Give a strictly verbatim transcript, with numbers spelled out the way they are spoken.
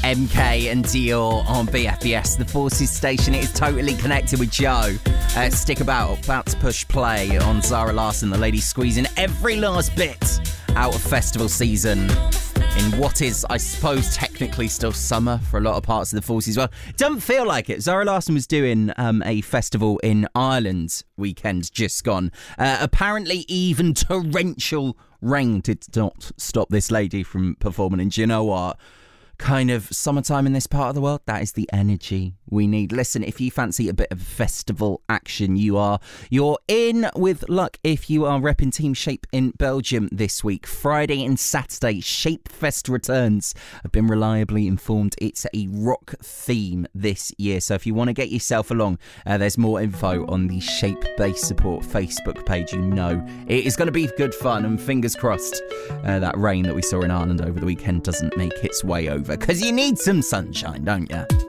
M K and Dior on B F B S, the Forces station. It is totally connected with Joe. Uh, stick about, about to push play on Zara Larsson, the lady squeezing every last bit out of festival season in what is, I suppose, technically still summer for a lot of parts of the Forces. Well, doesn't feel like it. Zara Larsson was doing um, a festival in Ireland weekend just gone. Uh, apparently even torrential rain did not stop this lady from performing. And do you know what? Kind of summertime in this part of the world, that is the energy we need. Listen, if you fancy a bit of festival action, you are you're in with luck if you are repping Team Shape in Belgium this week. Friday and Saturday, Shape Fest returns. I've been reliably informed it's a rock theme this year, so if you want to get yourself along, uh, there's more info on the Shape Base Support Facebook page. You know it is going to be good fun, and fingers crossed uh, that rain that we saw in Ireland over the weekend doesn't make its way over, because you need some sunshine, don't you?